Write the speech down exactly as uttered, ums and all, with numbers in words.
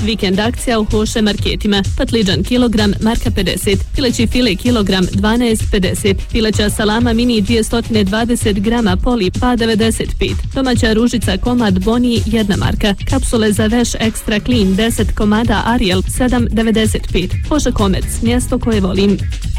Vikend akcija u Hoše marketima. Patliđan kilogram marka pedeset, pileći file kilogram dvanaest pedeset, pileća salama mini dvjesto dvadeset grama poli pa devedeset pet, domaća ružica komad Boni jedna marka, kapsule za veš Extra Clean deset komada Ariel sedam devedeset pet. Hoša Komerc, mjesto koje volim.